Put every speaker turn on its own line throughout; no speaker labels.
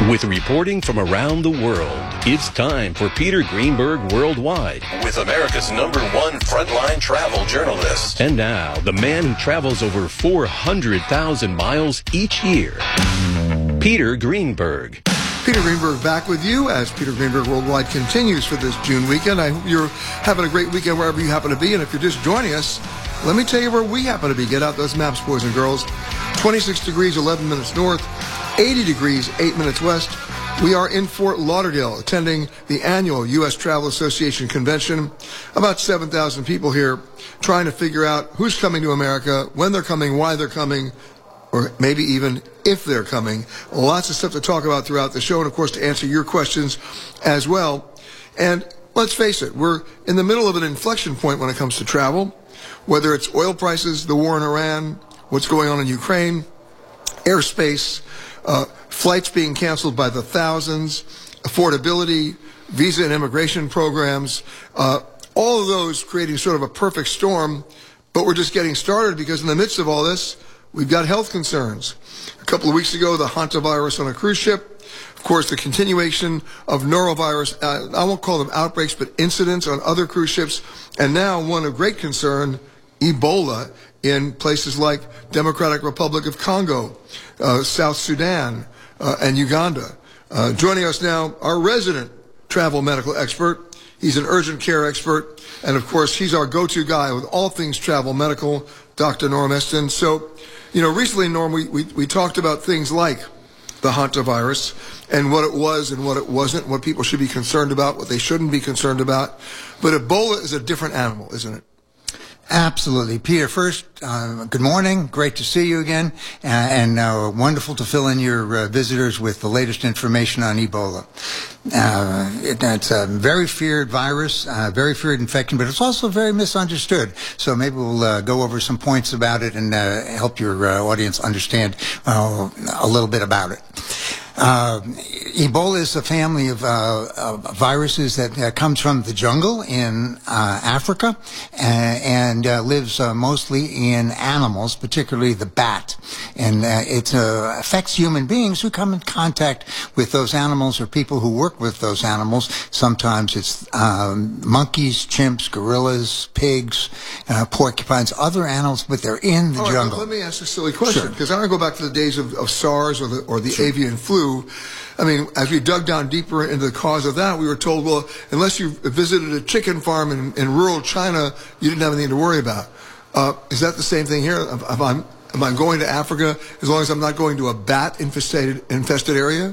With reporting from around the world, it's time for Peter Greenberg Worldwide with America's #1 frontline travel journalist. And now, the man who travels over 400,000 miles each year, Peter Greenberg.
Peter Greenberg back with you as Peter Greenberg Worldwide continues for this June weekend. I hope you're having a great weekend wherever you happen to be. And if you're just joining us, let me tell you where we happen to be. Get out those maps, boys and girls. 26 degrees, 11 minutes north. 80 degrees, 8 minutes west. We are in Fort Lauderdale attending the annual U.S. Travel Association convention. About 7,000 people here trying to figure out who's coming to America, when they're coming, why they're coming, or maybe even if they're coming. Lots of stuff to talk about throughout the show and, of course, to answer your questions as well. And let's face it, we're in the middle of an inflection point when it comes to travel, whether it's oil prices, the war in Iran, what's going on in Ukraine, airspace, flights being canceled by the thousands, affordability, visa and immigration programs, all of those creating sort of a perfect storm. But we're just getting started because in the midst of all this, we've got health concerns. A couple of weeks ago, the hantavirus on a cruise ship. Of course, the continuation of norovirus, I won't call them outbreaks, but incidents on other cruise ships. And now one of great concern, Ebola in places like Democratic Republic of Congo, South Sudan, and Uganda. Joining us now, our resident travel medical expert. He's an urgent care expert. And of course, he's our go-to guy with all things travel medical, Dr. Norm Eston. So, recently, Norm, we talked about things like the hantavirus and what it was and what it wasn't, what people should be concerned about, what they shouldn't be concerned about. But Ebola is a different animal, isn't it?
Absolutely. Peter, first, good morning. Great to see you again. And wonderful to fill in your visitors with the latest information on Ebola. It's a very feared virus, very feared infection, but it's also very misunderstood. So maybe we'll go over some points about it and help your audience understand a little bit about it. Ebola is a family of viruses that comes from the jungle in Africa and lives mostly in animals, particularly the bat. And it affects human beings who come in contact with those animals or people who work with those animals. Sometimes it's monkeys, chimps, gorillas, pigs, porcupines, other animals, but they're in the jungle.
Let me ask a silly question, because I want to go back to the days of SARS or the avian flu. I mean, as we dug down deeper into the cause of that, we were told, well, unless you visited a chicken farm in rural China, you didn't have anything to worry about. Is that the same thing here? Am I going to Africa as long as I'm not going to a bat-infested area?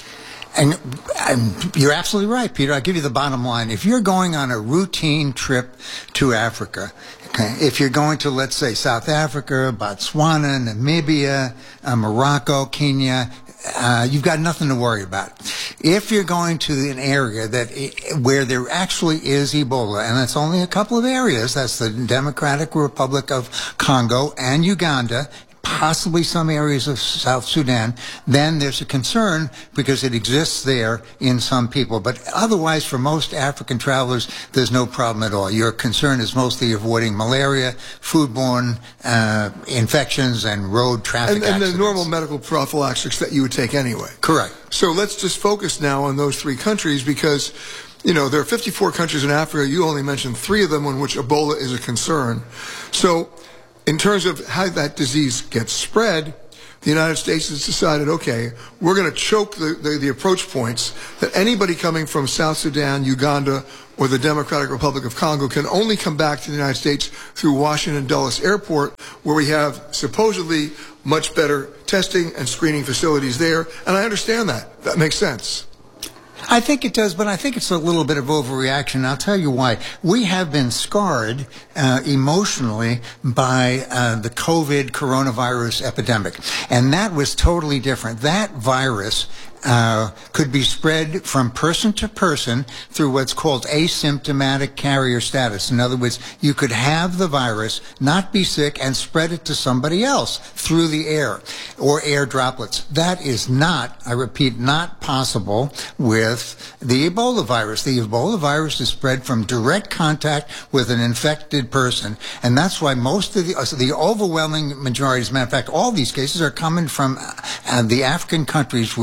And you're absolutely right, Peter. I'll give you the bottom line. If you're going on a routine trip to Africa, okay, if you're going to, let's say, South Africa, Botswana, Namibia, Morocco, Kenya, you've got nothing to worry about. If you're going to an area where there actually is Ebola, and that's only a couple of areas, that's the Democratic Republic of Congo and Uganda, possibly some areas of South Sudan, then there's a concern because it exists there in some people. But otherwise, for most African travelers, there's no problem at all. Your concern is mostly avoiding malaria, foodborne infections, and road traffic accidents.
And the normal medical prophylaxis that you would take anyway.
Correct.
So let's just focus now on those three countries because, there are 54 countries in Africa. You only mentioned 3 of them on which Ebola is a concern. So in terms of how that disease gets spread, the United States has decided, okay, we're going to choke the approach points that anybody coming from South Sudan, Uganda, or the Democratic Republic of Congo can only come back to the United States through Washington Dulles Airport, where we have supposedly much better testing and screening facilities there. And I understand that. That makes sense.
I think it does, but I think it's a little bit of overreaction. I'll tell you why. We have been scarred emotionally by the COVID coronavirus epidemic, and that was totally different. That virus could be spread from person to person through what's called asymptomatic carrier status. In other words, you could have the virus, not be sick, and spread it to somebody else through the air or air droplets. That is not, I repeat, not possible with the Ebola virus. The Ebola virus is spread from direct contact with an infected person, and that's why most of the overwhelming majority, as a matter of fact, all these cases are coming from the African countries where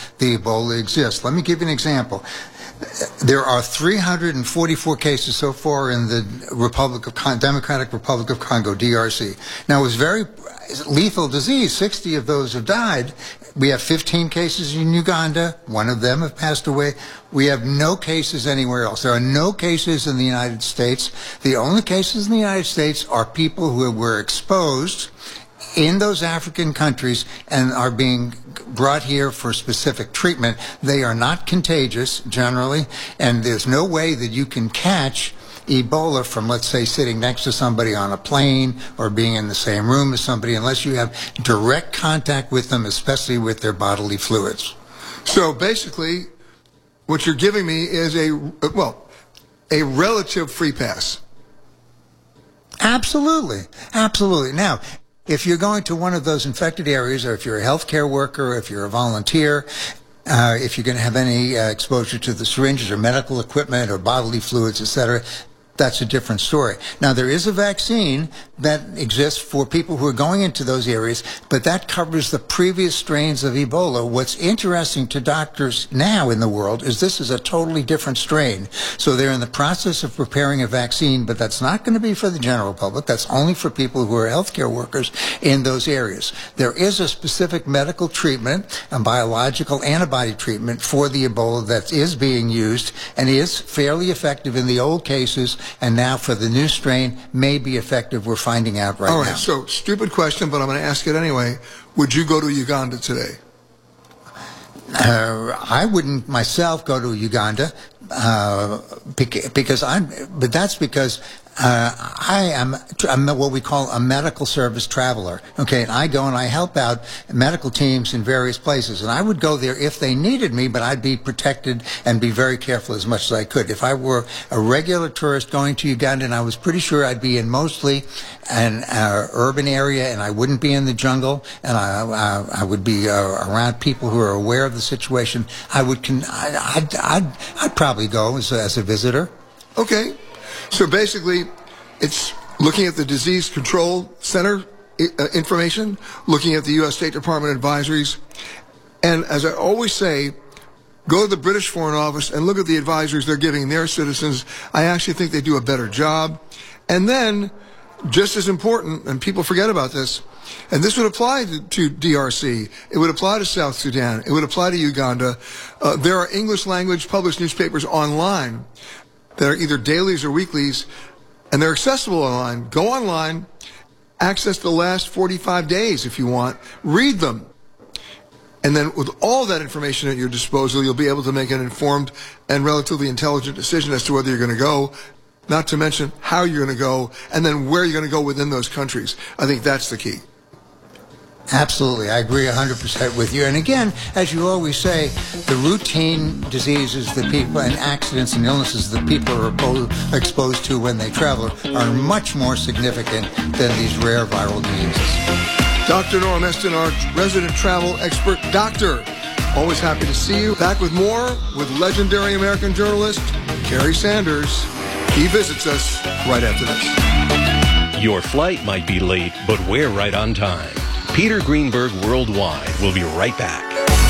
the Ebola exists. Let me give you an example. There are 344 cases so far in the Democratic Republic of Congo, DRC. Now, it was very lethal disease. 60 of those have died. We have 15 cases in Uganda. One of them have passed away. We have no cases anywhere else. There are no cases in the United States. The only cases in the United States are people who were exposed in those African countries and are being brought here for specific treatment. They are not contagious generally, and there's no way that you can catch Ebola from, let's say, sitting next to somebody on a plane or being in the same room as somebody unless you have direct contact with them, especially with their bodily fluids.
So basically, what you're giving me is a relative free pass.
Absolutely. Absolutely. Now, if you're going to one of those infected areas, or if you're a healthcare worker, if you're a volunteer, if you're going to have any exposure to the syringes or medical equipment or bodily fluids, etc., that's a different story. Now, there is a vaccine that exists for people who are going into those areas, but that covers the previous strains of Ebola. What's interesting to doctors now in the world is this is a totally different strain. So they're in the process of preparing a vaccine, but that's not going to be for the general public. That's only for people who are healthcare workers in those areas. There is a specific medical treatment, a biological antibody treatment for the Ebola that is being used and is fairly effective in the old cases, and now for the new strain may be effective. We're finding out right now.
All right, so stupid question, but I'm going to ask it anyway. Would you go to Uganda today?
I wouldn't myself go to Uganda because I'm what we call a medical service traveler. Okay, and I go and I help out medical teams in various places, and I would go there if they needed me, but I'd be protected and be very careful as much as I could. If I were a regular tourist going to Uganda, and I was pretty sure I'd be in mostly an urban area, and I wouldn't be in the jungle, and I would be around people who are aware of the situation, I'd probably go as a visitor.
Okay. So basically, it's looking at the Disease Control Center information, looking at the U.S. State Department advisories, and as I always say, go to the British Foreign Office and look at the advisories they're giving their citizens. I actually think they do a better job. And then, just as important, and people forget about this, and this would apply to DRC, it would apply to South Sudan, it would apply to Uganda. There are English language published newspapers online that are either dailies or weeklies, and they're accessible online. Go online, access the last 45 days if you want, read them. And then with all that information at your disposal, you'll be able to make an informed and relatively intelligent decision as to whether you're going to go, not to mention how you're going to go, and then where you're going to go within those countries. I think that's the key.
Absolutely. I agree 100% with you. And again, as you always say, the routine diseases that people and accidents and illnesses that people are exposed to when they travel are much more significant than these rare viral diseases.
Dr. Norm Eston, our resident travel expert doctor. Always happy to see you. Back with more with legendary American journalist Kerry Sanders. He visits us right after this.
Your flight might be late, but we're right on time. Peter Greenberg Worldwide will be right back.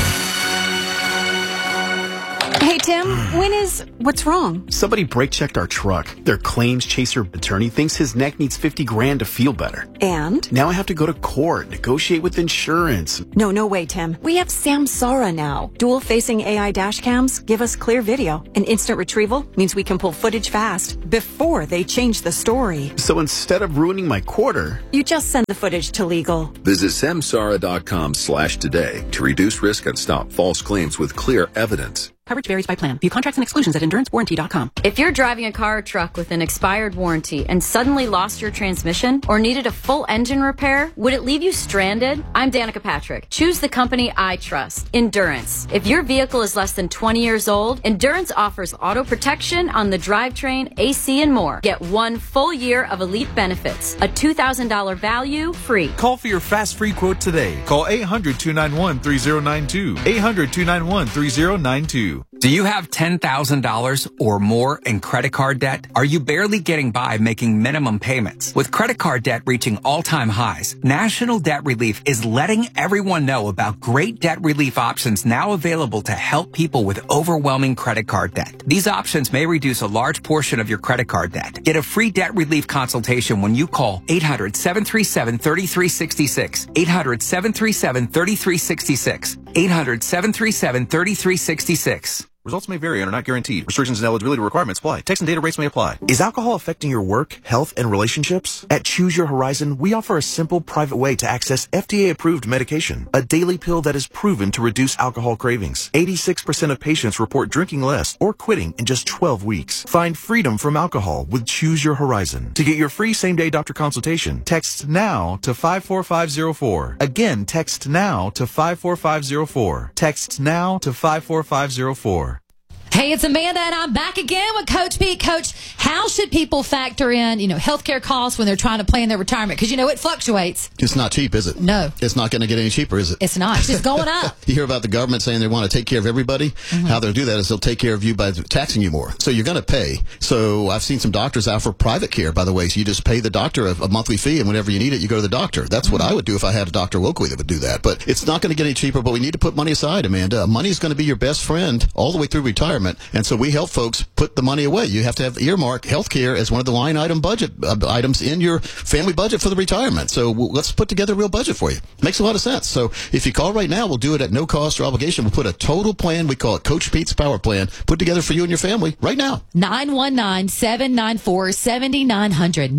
Hey, Tim, what's wrong?
Somebody brake checked our truck. Their claims chaser attorney thinks his neck needs $50,000 to feel better.
And?
Now I have to go to court, negotiate with insurance.
No way, Tim. We have Samsara now. Dual-facing AI dash cams give us clear video. And instant retrieval means we can pull footage fast before they change the story.
So instead of ruining my quarter,
you just send the footage to legal.
Visit samsara.com/today to reduce risk and stop false claims with clear evidence.
Coverage varies by plan. View contracts and exclusions at endurancewarranty.com.
If you're driving a car or truck with an expired warranty and suddenly lost your transmission or needed a full engine repair, would it leave you stranded? I'm Danica Patrick. Choose the company I trust, Endurance. If your vehicle is less than 20 years old, Endurance offers auto protection on the drivetrain, AC, and more. Get 1 full year of elite benefits, a $2,000 value free.
Call for your fast free quote today. Call 800-291-3092. 800-291-3092. Do you have $10,000 or more in credit card debt? Are you barely getting by making minimum payments? With credit card debt reaching all-time highs, National Debt Relief is letting everyone know about great debt relief options now available to help people with overwhelming credit card debt. These options may reduce a large portion of your credit card debt. Get a free debt relief consultation when you call 800-737-3366. 800-737-3366. 800-737-3366.
Results may vary and are not guaranteed. Restrictions and eligibility requirements apply. Text and data rates may apply. Is alcohol affecting your work, health, and relationships? At Choose Your Horizon, we offer a simple, private way to access FDA-approved medication, a daily pill that is proven to reduce alcohol cravings. 86% of patients report drinking less or quitting in just 12 weeks. Find freedom from alcohol with Choose Your Horizon. To get your free same-day doctor consultation, text NOW to 54504. Again, text NOW to 54504. Text NOW to 54504.
Hey, it's Amanda, and I'm back again with Coach Pete. Coach, how should people factor in, healthcare costs when they're trying to plan their retirement? Because, it fluctuates.
It's not cheap, is it?
No.
It's not going to get any cheaper, is it?
It's not. It's just going up.
You hear about the government saying they want to take care of everybody. Mm-hmm. How they'll do that is they'll take care of you by taxing you more. So you're going to pay. So I've seen some doctors out for private care, by the way. So you just pay the doctor a monthly fee, and whenever you need it, you go to the doctor. That's what I would do if I had a doctor locally that would do that. But it's not going to get any cheaper, but we need to put money aside, Amanda. Money is going to be your best friend all the way through retirement. And so we help folks put the money away. You have to have earmarked healthcare as one of the line item budget items in your family budget for the retirement. So let's put together a real budget for you. Makes a lot of sense. So if you call right now, we'll do it at no cost or obligation. We'll put a total plan. We call it Coach Pete's Power Plan, put together for you and your family right now.
919-794-7900.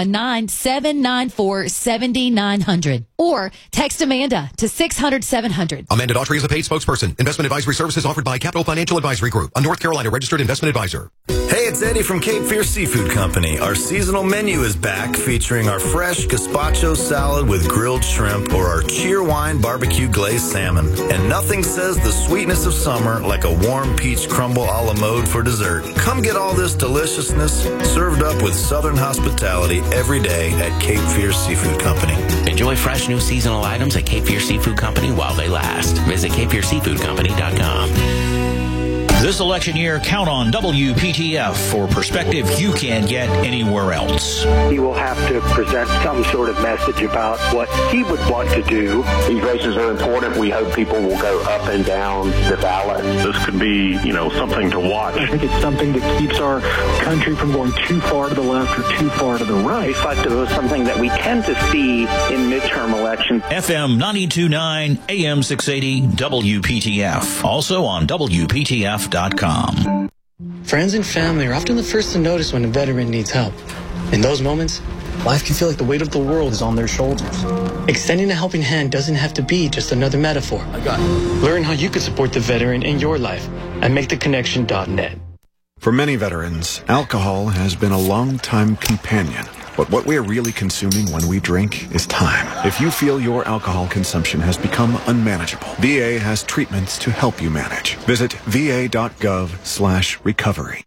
919-794-7900. Or text Amanda to 600-700.
Amanda Daughtry is a paid spokesperson. Investment advisory services offered by Capital Financial Advisory Group, a North Carolina registered investment advisor.
Hey, it's Eddie from Cape Fear Seafood Company. Our seasonal menu is back, featuring our fresh gazpacho salad with grilled shrimp or our Cheerwine barbecue glazed salmon. And nothing says the sweetness of summer like a warm peach crumble a la mode for dessert. Come get all this deliciousness served up with Southern hospitality every day at Cape Fear Seafood Company.
Enjoy fresh new seasonal items at Cape Fear Seafood Company while they last. Visit CapeFearSeafoodCompany.com.
This election year, count on WPTF for perspective you can't get anywhere else.
He will have to present some sort of message about what he would want to do.
These races are important. We hope people will go up and down the ballot.
This could be, something to watch.
I think it's something that keeps our country from going too far to the left or too far to the right.
Reflective of something that we tend to see in midterm elections.
FM 92.9, AM 680, WPTF. Also on WPTF.com.
Friends and family are often the first to notice when a veteran needs help. In those moments, life can feel like the weight of the world is on their shoulders. Extending a helping hand doesn't have to be just another metaphor. Learn how you can support the veteran in your life at MakeTheConnection.net.
For many veterans, alcohol has been a long-time companion. But what we are really consuming when we drink is time. If you feel your alcohol consumption has become unmanageable, VA has treatments to help you manage. Visit va.gov/recovery.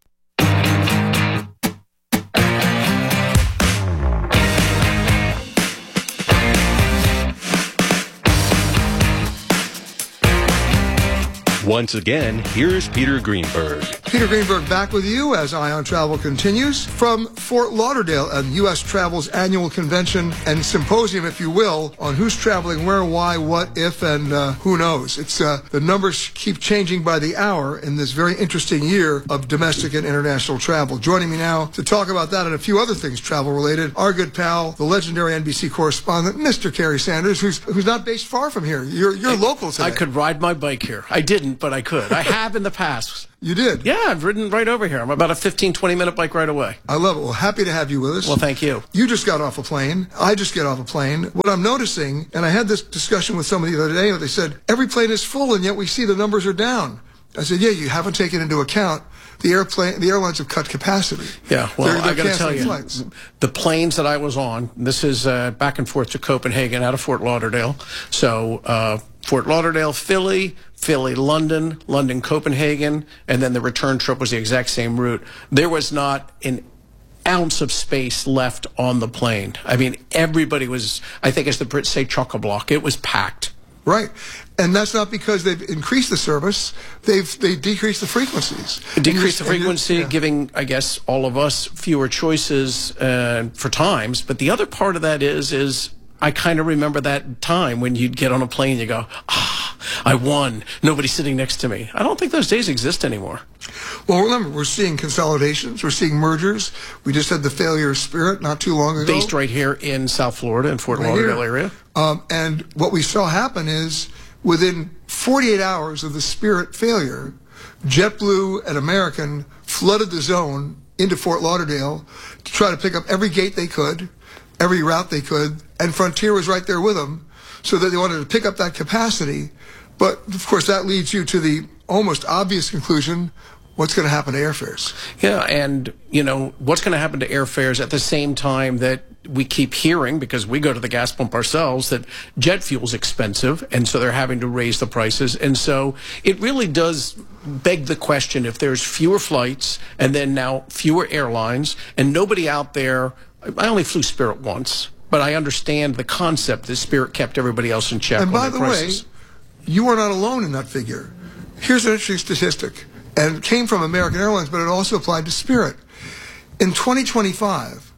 Once again, here's Peter Greenberg.
Peter Greenberg back with you as Eye on Travel continues from Fort Lauderdale and U.S. Travel's annual convention and symposium, if you will, on who's traveling where, why, what, if, and who knows. It's the numbers keep changing by the hour in this very interesting year of domestic and international travel. Joining me now to talk about that and a few other things travel-related, our good pal, the legendary NBC correspondent, Mr. Kerry Sanders, who's not based far from here. You're local today.
I could ride my bike here. I didn't, but I could. I have in the past.
You did?
Yeah, I've ridden right over here. I'm about a 15, 20-minute bike ride away.
I love it. Well, happy to have you with us.
Well, thank you.
You just got off a plane. I just get off a plane. What I'm noticing, and I had this discussion with somebody the other day, they said, every plane is full, and yet we see the numbers are down. I said, yeah, you haven't taken into account the airlines have cut capacity.
Yeah, well, I got to tell you,
flights.
The planes that I was on, this is back and forth to Copenhagen out of Fort Lauderdale. So Fort Lauderdale, Philly, London, London, Copenhagen, and then the return trip was the exact same route. There was not an ounce of space left on the plane. I mean, everybody was, I think as the Brits say, chock-a-block. It was packed.
Right. And that's not because they've increased the service. They decreased the frequencies.
Decreased the frequency, giving, I guess, all of us fewer choices for times. But the other part of that is I kind of remember that time when you'd get on a plane and you go, I won. Nobody's sitting next to me. I don't think those days exist anymore.
Well, remember, we're seeing consolidations. We're seeing mergers. We just had the failure of Spirit not too long ago.
Based right here in South Florida, in Fort Lauderdale area.
And what we saw happen is within 48 hours of the Spirit failure, JetBlue and American flooded the zone into Fort Lauderdale to try to pick up every gate they could, every route they could, and Frontier was right there with them, so that they wanted to pick up that capacity. But, of course, that leads you to the almost obvious conclusion, what's going to happen to airfares?
Yeah, and, what's going to happen to airfares at the same time that we keep hearing, because we go to the gas pump ourselves, that jet fuel's expensive, and so they're having to raise the prices. And so it really does beg the question, if there's fewer flights and then now fewer airlines and nobody out there. I only flew Spirit once, but I understand the concept that Spirit kept everybody else in check.
And by the way, you are not alone in that figure. Here's an interesting statistic, and it came from American Airlines, but it also applied to Spirit. In 2025,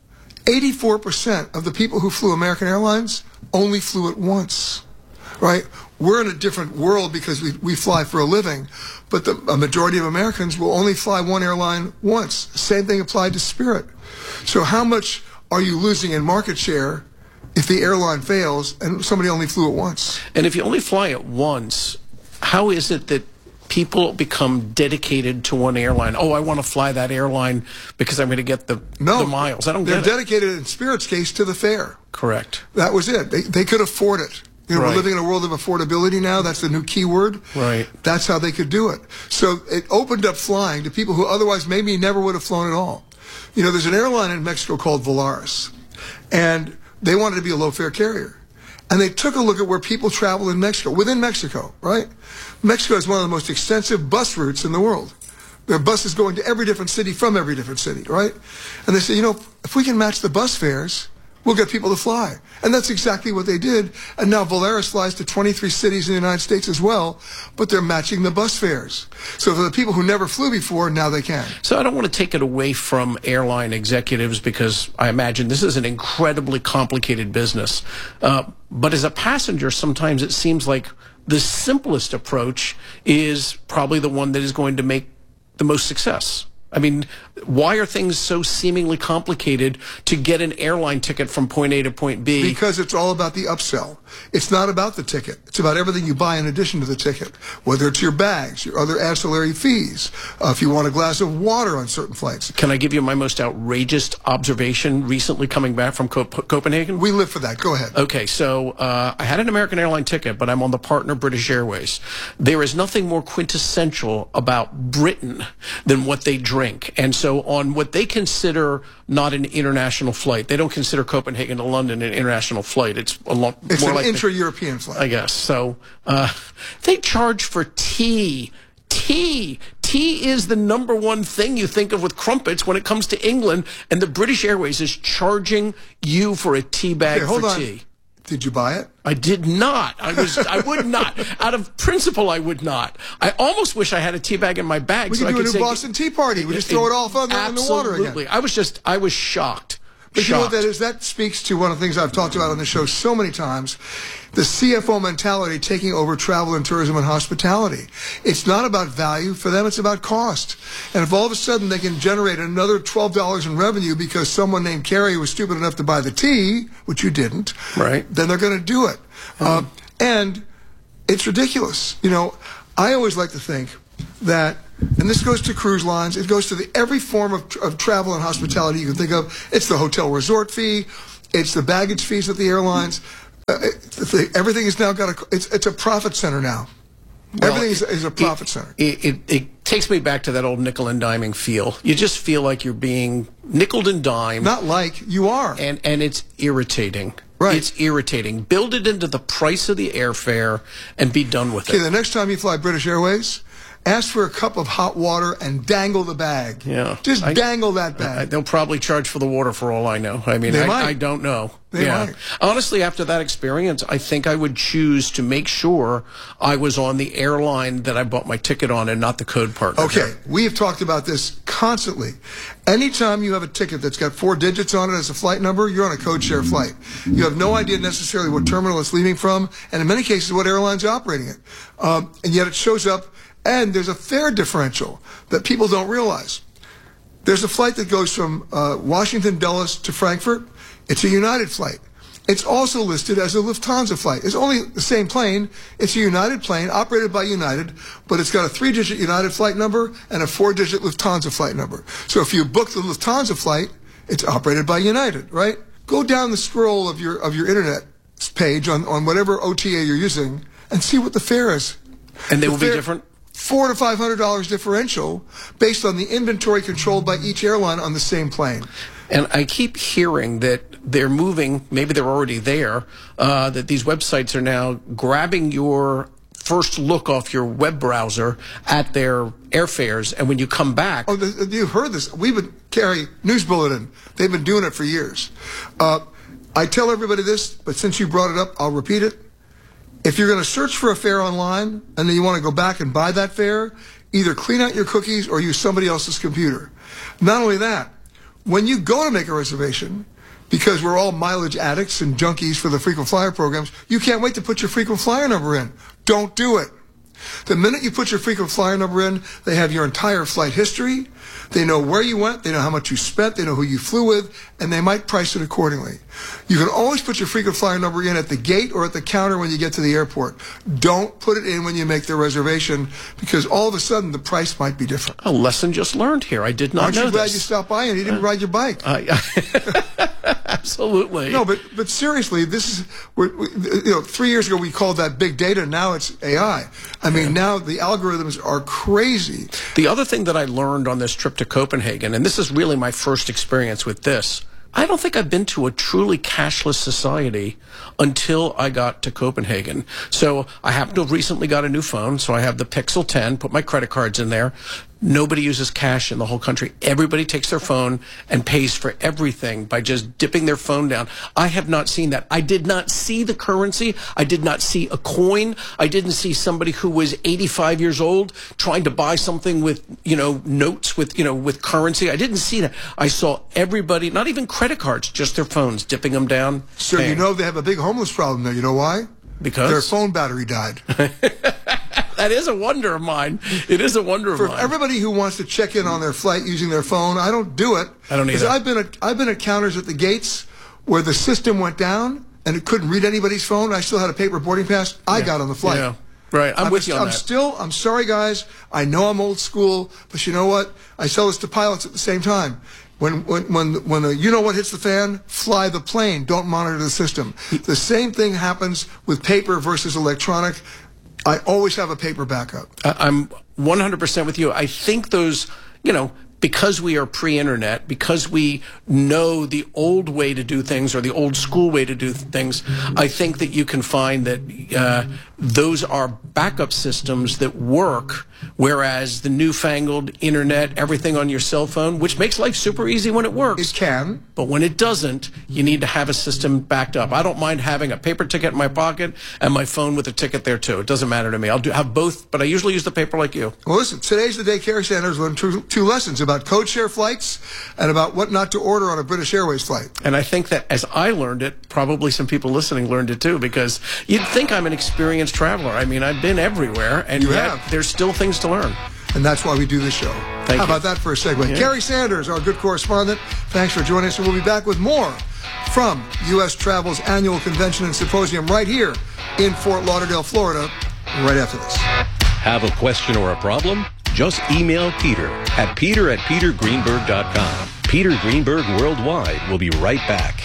84% of the people who flew American Airlines only flew it once, right? We're in a different world because we fly for a living, but a majority of Americans will only fly one airline once. Same thing applied to Spirit. So how much are you losing in market share if the airline fails and somebody only flew it once?
And if you only fly it once, how is it that people become dedicated to one airline? Oh, I want to fly that airline because I'm going to get the miles. I don't get it.
They're dedicated, in Spirit's case, to the fare.
Correct.
That was it. They could afford it. We're living in a world of affordability now. That's the new key word.
Right.
That's how they could do it. So it opened up flying to people who otherwise maybe never would have flown at all. There's an airline in Mexico called Volaris, and they wanted to be a low-fare carrier. And they took a look at where people travel in Mexico, within Mexico, right? Mexico is one of the most extensive bus routes in the world. There are buses going to every different city from every different city, right? And they said, if we can match the bus fares, we'll get people to fly. And that's exactly what they did. And now Volaris flies to 23 cities in the United States as well, but they're matching the bus fares. So for the people who never flew before, now they can.
So I don't want to take it away from airline executives, because I imagine this is an incredibly complicated business. But as a passenger, sometimes it seems like the simplest approach is probably the one that is going to make the most success. I mean, why are things so seemingly complicated to get an airline ticket from point A to point B?
Because it's all about the upsell. It's not about the ticket. It's about everything you buy in addition to the ticket, whether it's your bags, your other ancillary fees, if you want a glass of water on certain flights.
Can I give you my most outrageous observation recently coming back from Copenhagen?
We live for that. Go ahead.
Okay, so I had an American airline ticket, but I'm on the partner British Airways. There is nothing more quintessential about Britain than what they drink. And so on what they consider not an international flight, they don't consider Copenhagen to London an international flight. It's more like
an intra-European flight,
I guess. So they charge for tea. Tea is the number one thing you think of with crumpets when it comes to England, and the British Airways is charging you for a tea bag for tea.
Did you buy it?
I did not. I would not. Out of principle, I would not. I almost wish I had a tea bag in my bag.
We could do a new Boston Tea Party. We just throw it all in the water again.
Absolutely. I was shocked.
But you know what that is? That speaks to one of the things I've talked about on the show so many times, the CFO mentality taking over travel and tourism and hospitality. It's not about value for them, it's about cost. And if all of a sudden they can generate another $12 in revenue because someone named Carrie was stupid enough to buy the tea, which you didn't,
right?
Then they're going to do it. And it's ridiculous. I always like to think that, and this goes to cruise lines, it goes to every form of travel and hospitality you can think of. It's the hotel resort fee, it's the baggage fees at the airlines. Everything is now it's a profit center now. Well, everything is a profit center.
It takes me back to that old nickel and diming feel. You just feel like you're being nickeled and dimed.
Not like you are.
And it's irritating.
Right.
It's irritating. Build it into the price of the airfare and be done with it.
Okay, the next time you fly British Airways ask for a cup of hot water and dangle the bag.
Yeah.
Just dangle that bag.
They'll probably charge for the water for all I know. I mean, I don't know.
They might.
Honestly, after that experience, I think I would choose to make sure I was on the airline that I bought my ticket on and not the code partner.
Okay, we have talked about this constantly. Anytime you have a ticket that's got 4 digits on it as a flight number, you're on a code share flight. You have no idea necessarily what terminal it's leaving from, and in many cases what airline's operating it. And yet it shows up, and there's a fare differential that people don't realize. There's a flight that goes from Washington Dulles to Frankfurt. It's a United flight. It's also listed as a Lufthansa flight. It's only the same plane. It's a United plane operated by United, but it's got a 3-digit United flight number and a 4-digit Lufthansa flight number. So if you book the Lufthansa flight, it's operated by United, right? Go down the scroll of your internet page on whatever OTA you're using and see what the fare is.
And they will be different?
$400 to $500 differential based on the inventory controlled by each airline on the same plane.
And I keep hearing that they're moving, maybe they're already there, that these websites are now grabbing your first look off your web browser at their airfares, and when you come back...
Oh, you've heard this. We've been carrying News Bulletin. They've been doing it for years. I tell everybody this, but since you brought it up, I'll repeat it. If you're going to search for a fare online, and then you want to go back and buy that fare, either clean out your cookies or use somebody else's computer. Not only that, when you go to make a reservation, because we're all mileage addicts and junkies for the frequent flyer programs, you can't wait to put your frequent flyer number in. Don't do it. The minute you put your frequent flyer number in, they have your entire flight history. They know where you went. They know how much you spent. They know who you flew with, and they might price it accordingly. You can always put your frequent flyer number in at the gate or at the counter when you get to the airport. Don't put it in when you make the reservation, because all of a sudden the price might be different.
A lesson just learned here. I did not know this.
Aren't you glad you stopped by and you didn't ride your bike?
Absolutely.
No, but seriously, this is 3 years ago we called that big data. Now it's AI. I mean, now the algorithms are crazy.
The other thing that I learned on this trip to Copenhagen, and this is really my first experience with this, I don't think I've been to a truly cashless society until I got to Copenhagen. So I happen to have recently got a new phone, so I have the Pixel 10, put my credit cards in there. Nobody uses cash in the whole country. Everybody takes their phone and pays for everything by just dipping their phone down. I have not seen that. I did not see the currency. I did not see a coin. I didn't see somebody who was 85 years old trying to buy something with, notes with currency. I didn't see that. I saw everybody, not even credit cards, just their phones, dipping them down.
So
paying.
You know they have a big homeless problem there. You know why?
Because?
Their phone battery died.
That is a wonder of mine. It is a wonder of mine.
For everybody who wants to check in on their flight using their phone, I don't do it.
I don't either.
Because I've been at counters at the gates where the system went down and it couldn't read anybody's phone. I still had a paper boarding pass. I got on the flight.
Yeah. Right. I'm with you on that.
I'm sorry, guys. I know I'm old school, but you know what? I tell this to pilots at the same time. When you know what hits the fan, fly the plane. Don't monitor the system. The same thing happens with paper versus electronic. I always have a paper backup.
I'm 100% with you. I think those, because we are pre-internet, because we know the old way to do things or the old school way to do things, I think that you can find that those are backup systems that work, whereas the newfangled internet, everything on your cell phone, which makes life super easy when it works.
It can.
But when it doesn't, you need to have a system backed up. I don't mind having a paper ticket in my pocket and my phone with a ticket there too. It doesn't matter to me. I'll have both, but I usually use the paper like you.
Well, listen, today's the day Carrie Sanders learned two lessons about code share flights and about what not to order on a British Airways flight.
And I think that as I learned it, probably some people listening learned it too, because you'd think I'm an experienced traveler. I mean, I've been everywhere, and yet there's still things to learn.
And that's why we do this show. How about that for a segue? Yeah. Carrie Sanders, our good correspondent, thanks for joining us, and we'll be back with more from U.S. Travel's annual convention and symposium right here in Fort Lauderdale, Florida, right after this.
Have a question or a problem? Just email Peter at peter@petergreenberg.com. Peter Greenberg Worldwide will be right back.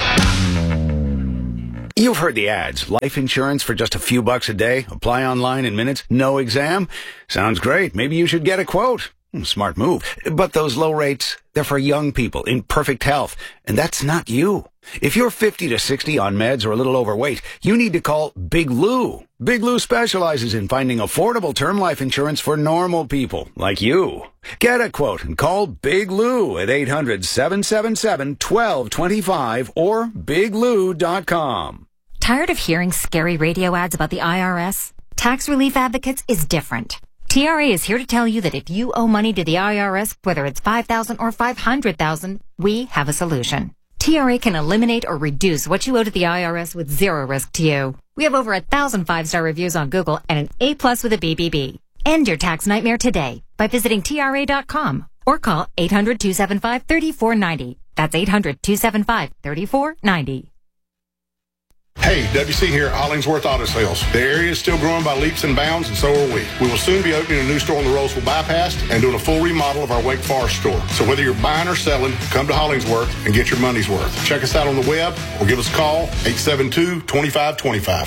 You've heard the ads. Life insurance for just a few bucks a day. Apply online in minutes. No exam. Sounds great. Maybe you should get a quote. Smart move. But those low rates, they're for young people in perfect health. And that's not you. If you're 50 to 60 on meds or a little overweight, you need to call Big Lou. Big Lou specializes in finding affordable term life insurance for normal people like you. Get a quote and call Big Lou at 800-777-1225 or biglou.com.
Tired of hearing scary radio ads about the IRS? Tax Relief Advocates is different. TRA is here to tell you that if you owe money to the IRS, whether it's $5,000 or $500,000, we have a solution. TRA can eliminate or reduce what you owe to the IRS with zero risk to you. We have over 1,000 5-star reviews on Google and an A+ with a BBB. End your tax nightmare today by visiting TRA.com or call 800-275-3490. That's 800-275-3490.
Hey, WC here at Hollingsworth Auto Sales. The area is still growing by leaps and bounds, and so are we. We will soon be opening a new store on the Roseville Bypass and doing a full remodel of our Wake Forest store. So whether you're buying or selling, come to Hollingsworth and get your money's worth. Check us out on the web or give us a call, 872-2525.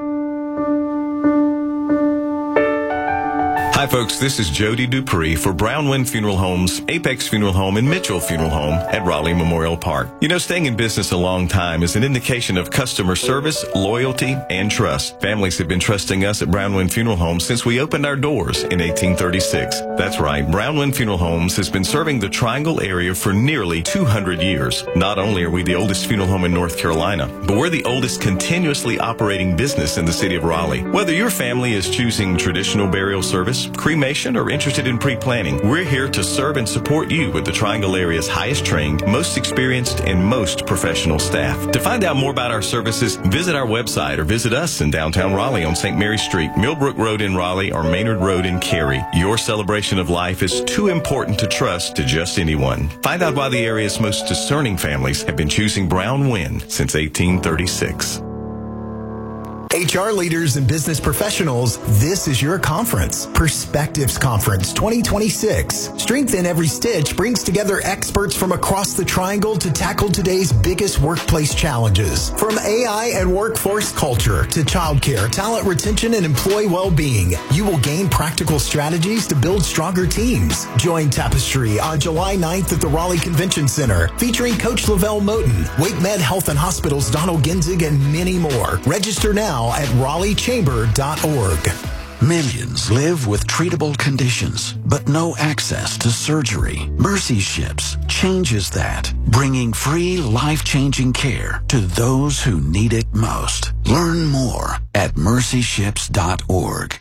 Hi folks, this is Jody Dupree for Brownwind Funeral Homes, Apex Funeral Home, and Mitchell Funeral Home at Raleigh Memorial Park. You know, staying in business a long time is an indication of customer service, loyalty, and trust. Families have been trusting us at Brownwind Funeral Homes since we opened our doors in 1836. That's right, Brownwind Funeral Homes has been serving the Triangle area for nearly 200 years. Not only are we the oldest funeral home in North Carolina, but we're the oldest continuously operating business in the city of Raleigh. Whether your family is choosing traditional burial service, cremation, or interested in pre-planning, we're here to serve and support you with the Triangle area's highest trained, most experienced, and most professional staff. To find out more about our services, visit our website or visit us in downtown Raleigh on St. Mary Street, Millbrook Road in Raleigh, or Maynard Road in Cary. Your celebration of life is too important to trust to just anyone. Find out why the area's most discerning families have been choosing Brownwind since 1836.
HR leaders and business professionals, this is your conference. Perspectives Conference 2026. Strength in Every Stitch brings together experts from across the Triangle to tackle today's biggest workplace challenges. From AI and workforce culture to childcare, talent retention, and employee well-being, you will gain practical strategies to build stronger teams. Join Tapestry on July 9th at the Raleigh Convention Center, featuring Coach Lavelle Moten, Wake Med Health and Hospitals Donald Genzig, and many more. Register now at RaleighChamber.org.
Millions live with treatable conditions, but no access to surgery. Mercy Ships changes that, bringing free, life-changing care to those who need it most. Learn more at mercyships.org.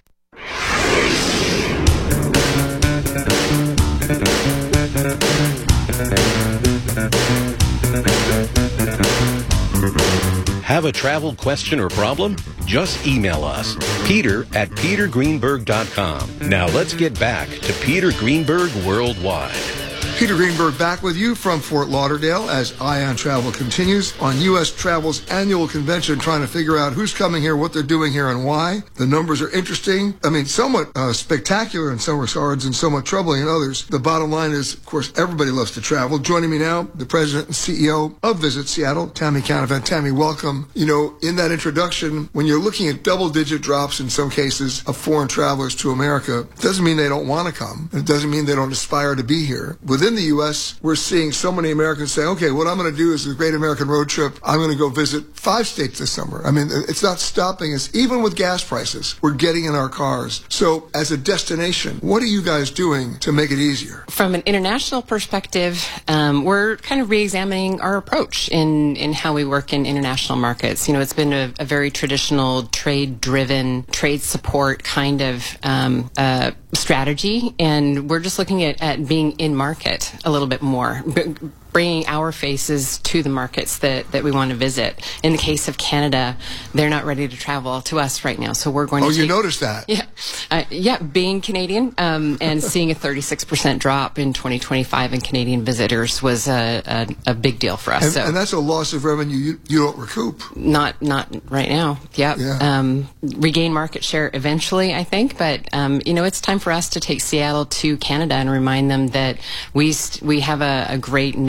Have a travel question or problem? Just email us, peter@petergreenberg.com. Now let's get back to Peter Greenberg Worldwide.
Peter Greenberg back with you from Fort Lauderdale as Ion Travel continues on U.S. Travel's annual convention, trying to figure out who's coming here, what they're doing here, and why. The numbers are interesting. I mean, somewhat spectacular in some regards and somewhat troubling in others. The bottom line is, of course, everybody loves to travel. Joining me now, the president and CEO of Visit Seattle, Tammy Canavan. Tammy, welcome. You know, in that introduction, when you're looking at double-digit drops in some cases of foreign travelers to America, it doesn't mean they don't want to come. It doesn't mean they don't aspire to be here. Within the U.S., we're seeing so many Americans say, okay, what I'm going to do is a great American road trip. I'm going to go visit 5 states this summer. I mean, it's not stopping us. Even with gas prices, we're getting in our cars. So as a destination, what are you guys doing to make it easier?
From an international perspective, we're kind of re-examining our approach in how we work in international markets. You know, it's been a very traditional trade-driven, trade support kind of strategy, and we're just looking at being in market a little bit more, bringing our faces to the markets that we want to visit. In the case of Canada, they're not ready to travel to us right now, so we're going to
you noticed that?
Yeah, being Canadian and seeing a 36% drop in 2025 in Canadian visitors was a big deal for us.
And that's a loss of revenue you don't recoup.
Not right now. Yeah. Regain market share eventually, I think, but you know, it's time for us to take Seattle to Canada and remind them that we have a great neighborhood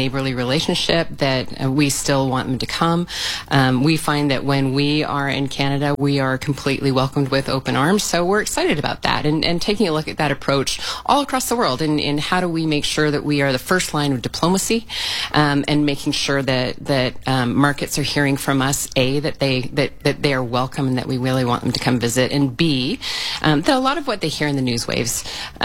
neighborly relationship, that we still want them to come. We find that when we are in Canada, we are completely welcomed with open arms. So we're excited about that, and taking a look at that approach all across the world, and how do we make sure that we are the first line of diplomacy, and making sure that markets are hearing from us, A, that they are welcome and that we really want them to come visit, and B, that a lot of what they hear in the news waves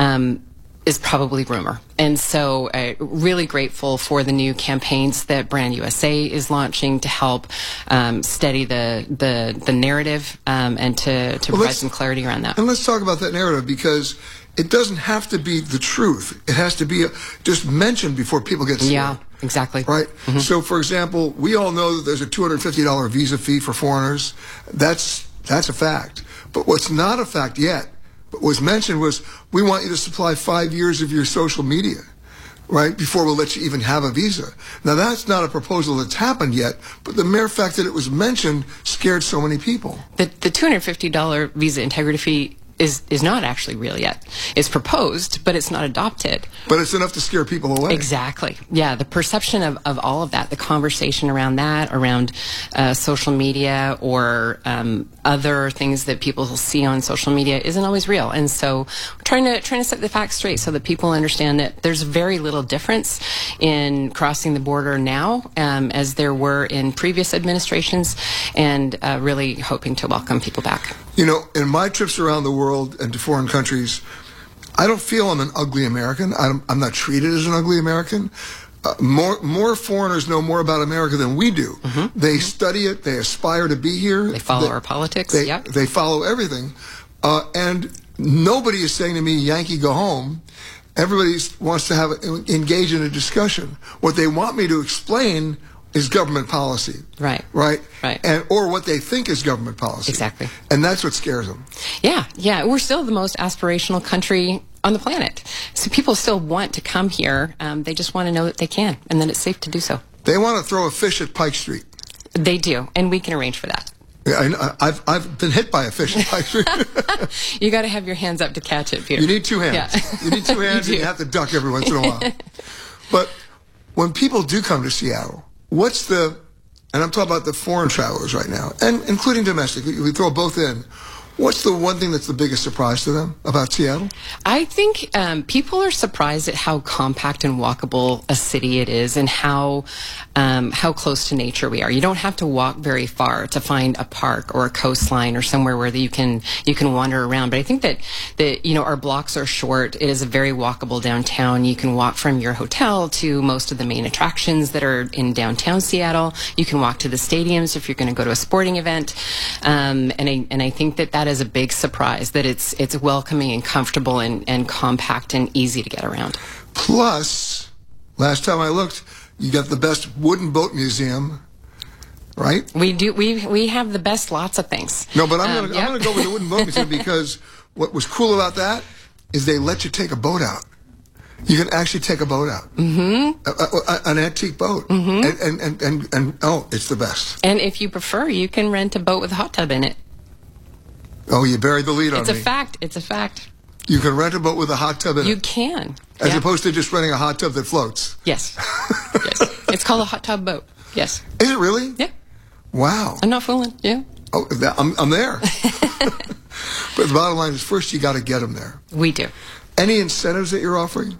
is probably rumor. And so really grateful for the new campaigns that Brand USA is launching to help steady the narrative, and to provide some clarity around that.
And let's talk about that narrative, because it doesn't have to be the truth. It has to be just mentioned before people get scared.
Yeah, exactly.
Right? Mm-hmm. So, for example, we all know that there's a $250 visa fee for foreigners. That's a fact. But what's not a fact yet, what was mentioned was, we want you to supply 5 years of your social media, right, before we'll let you even have a visa. Now, that's not a proposal that's happened yet, but the mere fact that it was mentioned scared so many people.
The $250 visa integrity fee is not actually real yet. It's proposed, but it's not adopted.
But it's enough to scare people away.
Exactly. Yeah, the perception of all of that, the conversation around that, around social media or other things that people see on social media isn't always real. And so we're trying to set the facts straight so that people understand that there's very little difference in crossing the border now as there were in previous administrations, and really hoping to welcome people back.
You know, in my trips around the world and to foreign countries, I don't feel I'm an ugly American. I'm not treated as an ugly American. More foreigners know more about America than we do. Mm-hmm. They study it. They aspire to be here.
They follow our politics.
They follow everything. And nobody is saying to me, Yankee, go home. Everybody wants to engage in a discussion. What they want me to explain is government policy. Right. Or what they think is government policy.
Exactly.
And that's what scares them.
Yeah. We're still the most aspirational country on the planet. So people still want to come here. They just want to know that they can, and that it's safe to do so.
They want to throw a fish at Pike Street.
They do, and we can arrange for that.
Yeah, I've been hit by a fish at Pike Street.
You got to have your hands up to catch it, Peter.
You need two hands. Yeah. You need two hands, and you have to duck every once in a while. But when people do come to Seattle, and I'm talking about the foreign travelers right now, and including domestic, we throw both in. What's the one thing that's the biggest surprise to them about Seattle?
I think people are surprised at how compact and walkable a city it is, and how close to nature we are. You don't have to walk very far to find a park or a coastline or somewhere where you can wander around. But I think that our blocks are short. It is a very walkable downtown. You can walk from your hotel to most of the main attractions that are in downtown Seattle. You can walk to the stadiums if you're going to go to a sporting event. And I think that is a big surprise, that it's welcoming and comfortable and compact and easy to get around.
Plus, last time I looked, you got the best wooden boat museum, right?
We do. We have the best lots of things.
No, but I'm going to go with the wooden boat museum, because what was cool about that is they let you take a boat out. You can actually take a boat out, an antique boat, and it's the best.
And if you prefer, you can rent a boat with a hot tub in it.
Oh, you buried the lead on me.
It's a fact.
You can rent a boat with a hot tub in it.
You can.
As opposed to just renting a hot tub that floats.
Yes. Yes. It's called a hot tub boat. Yes.
Is it really?
Yeah.
Wow.
I'm not fooling. Yeah.
Oh, I'm there. But the bottom line is, first you got to get them there.
We do.
Any incentives that you're offering?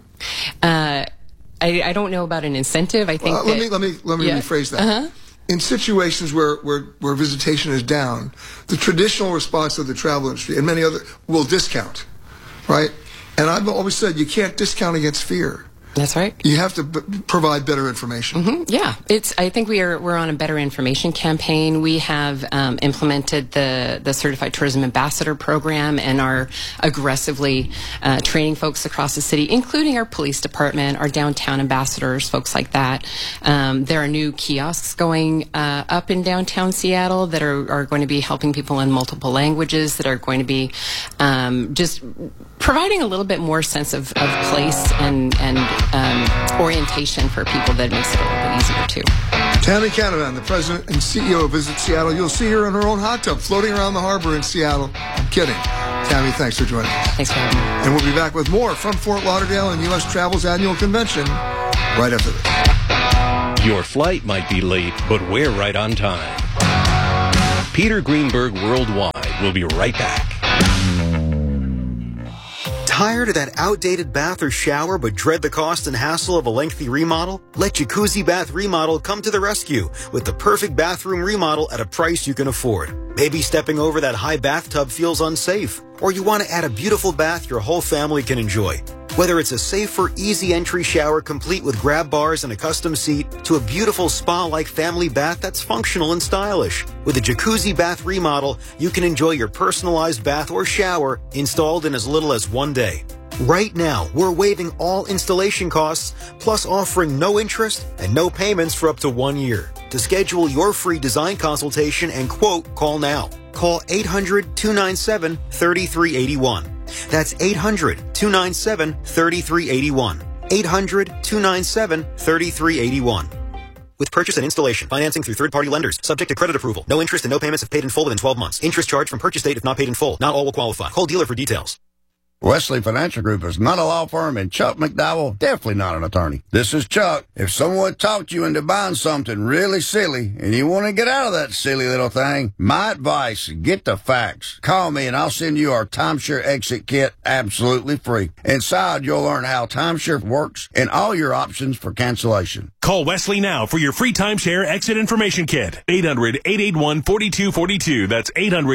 I don't know about an incentive. I think
let me rephrase that. Uh-huh. In situations where visitation is down, the traditional response of the travel industry and many other will discount, right? And I've always said you can't discount against fear.
That's right.
You have to provide better information.
Mm-hmm. Yeah, I think we're on a better information campaign. We have implemented the Certified Tourism Ambassador program and are aggressively training folks across the city, including our police department, our downtown ambassadors, folks like that. There are new kiosks going up in downtown Seattle that are going to be helping people in multiple languages, that are going to be just providing a little bit more sense of place and orientation for people, that makes it a little bit easier too.
Tammy Canavan, the president and CEO of Visit Seattle. You'll see her in her own hot tub floating around the harbor in Seattle. I'm kidding. Tammy, thanks for joining us.
Thanks for having me.
And we'll be back with more from Fort Lauderdale and U.S. Travel's annual convention right after this.
Your flight might be late, but we're right on time. Peter Greenberg Worldwide will be right back.
Tired of that outdated bath or shower but dread the cost and hassle of a lengthy remodel? Let Jacuzzi Bath Remodel come to the rescue with the perfect bathroom remodel at a price you can afford. Maybe stepping over that high bathtub feels unsafe, or you want to add a beautiful bath your whole family can enjoy. Whether it's a safer, easy entry shower complete with grab bars and a custom seat to a beautiful spa-like family bath that's functional and stylish. With a Jacuzzi Bath Remodel, you can enjoy your personalized bath or shower installed in as little as 1 day. Right now, we're waiving all installation costs, plus offering no interest and no payments for up to 1 year. To schedule your free design consultation and quote, call now. Call 800-297-3381. That's 800-297-3381. 800-297-3381. With purchase and installation, financing through third-party lenders, subject to credit approval. No interest and no payments if paid in full within 12 months. Interest charged from purchase date if not paid in full. Not all will qualify. Call dealer for details.
Wesley Financial Group is not a law firm, and Chuck McDowell definitely not an attorney. This is Chuck. If someone talked you into buying something really silly and you want to get out of that silly little thing, my advice, get the facts. Call me and I'll send you our timeshare exit kit absolutely free. Inside, you'll learn how timeshare works and all your options for cancellation.
Call Wesley now for your free timeshare exit information kit. 800-881-4242. That's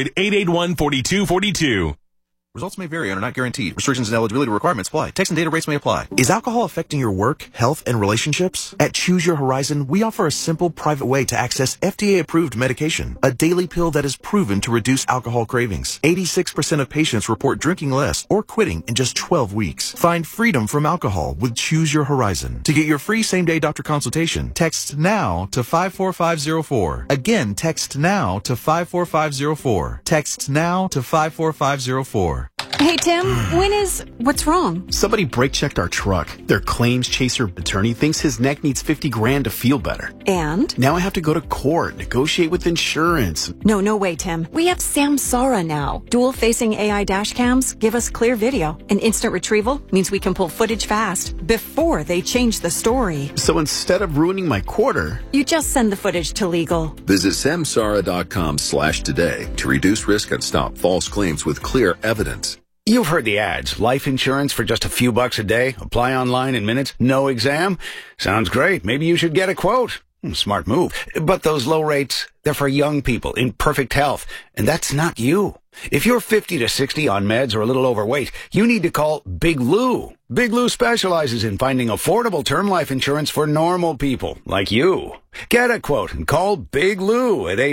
800-881-4242.
Results may vary and are not guaranteed. Restrictions and eligibility requirements apply. Text and data rates may apply. Is alcohol affecting your work, health, and relationships? At Choose Your Horizon, we offer a simple, private way to access FDA-approved medication, a daily pill that is proven to reduce alcohol cravings. 86% of patients report drinking less or quitting in just 12 weeks. Find freedom from alcohol with Choose Your Horizon. To get your free same-day doctor consultation, text NOW to 54504. Again, text NOW to 54504. Text NOW to 54504.
Hey, Tim, what's wrong?
Somebody brake checked our truck. Their claims chaser attorney thinks his neck needs $50,000 to feel better.
And?
Now I have to go to court, negotiate with insurance.
No way, Tim. We have Samsara now. Dual-facing AI dash cams give us clear video. And instant retrieval means we can pull footage fast before they change the story.
So instead of ruining my quarter,
you just send the footage to legal.
Visit samsara.com/today to reduce risk and stop false claims with clear evidence.
You've heard the ads. Life insurance for just a few bucks a day. Apply online in minutes. No exam. Sounds great. Maybe you should get a quote. Smart move. But those low rates, they're for young people in perfect health. And that's not you. If you're 50 to 60 on meds or a little overweight, you need to call Big Lou. Big Lou specializes in finding affordable term life insurance for normal people like you. Get a quote and call Big Lou at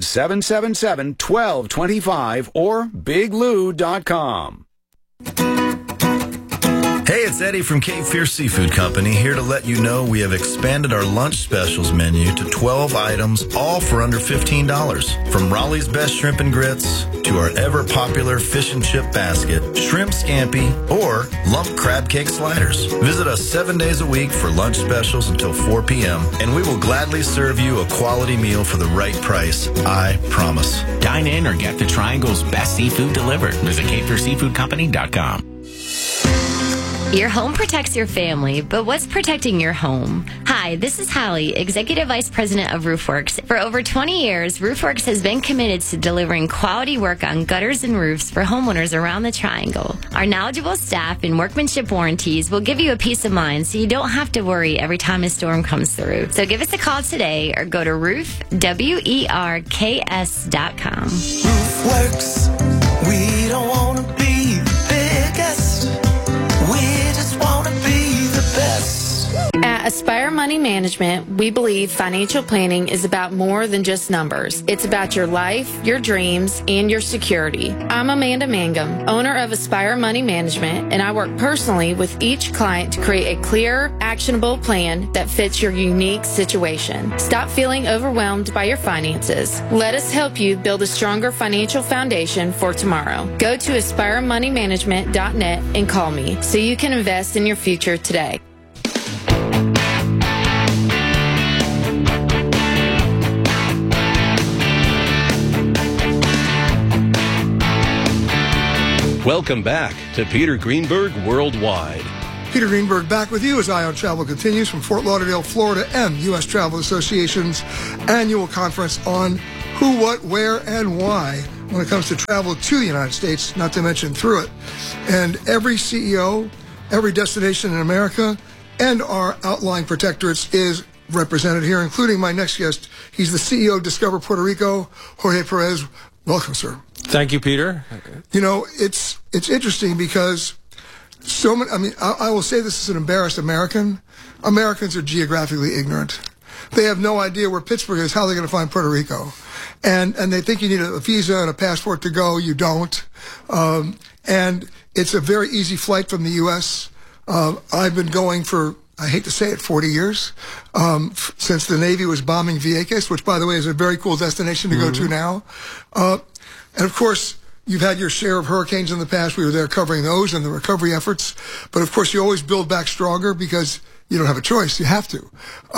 800-777-1225 or biglou.com.
Hey, it's Eddie from Cape Fear Seafood Company, here to let you know we have expanded our lunch specials menu to 12 items, all for under $15. From Raleigh's best shrimp and grits to our ever-popular fish and chip basket, shrimp scampi, or lump crab cake sliders. Visit us 7 days a week for lunch specials until 4 p.m., and we will gladly serve you a quality meal for the right price, I promise.
Dine in or get the Triangle's best seafood delivered. Visit CapeFearSeafoodCompany.com.
Your home protects your family, but what's protecting your home? Hi, this is Holly, Executive Vice President of RoofWorks. For over 20 years, RoofWorks has been committed to delivering quality work on gutters and roofs for homeowners around the Triangle. Our knowledgeable staff and workmanship warranties will give you a peace of mind so you don't have to worry every time a storm comes through. So give us a call today or go to roofwerks.com.
RoofWorks, we don't want to be the biggest. We just want to be the best.
At Aspire Money Management, we believe financial planning is about more than just numbers. It's about your life, your dreams, and your security. I'm Amanda Mangum, owner of Aspire Money Management, and I work personally with each client to create a clear, actionable plan that fits your unique situation. Stop feeling overwhelmed by your finances. Let us help you build a stronger financial foundation for tomorrow. Go to aspiremoneymanagement.net and call me so you can invest in your future today.
Welcome back to Peter Greenberg Worldwide.
Peter Greenberg back with you as Eye on Travel continues from Fort Lauderdale, Florida, and U.S. Travel Association's annual conference on who, what, where, and why when it comes to travel to the United States, not to mention through it. And every CEO, every destination in America, and our outlying protectorates is represented here, including my next guest. He's the CEO of Discover Puerto Rico, Jorge Perez. Welcome, sir.
Thank you, Peter.
You know, it's interesting because so many, I mean, I will say this as an embarrassed American. Americans are geographically ignorant. They have no idea where Pittsburgh is, how they're going to find Puerto Rico. And they think you need a visa and a passport to go. You don't. And it's a very easy flight from the U.S. I've been going for, I hate to say it, 40 years, since the Navy was bombing Vieques, which, by the way, is a very cool destination to go to now. And, of course, you've had your share of hurricanes in the past. We were there covering those and the recovery efforts. But, of course, you always build back stronger because you don't have a choice. You have to.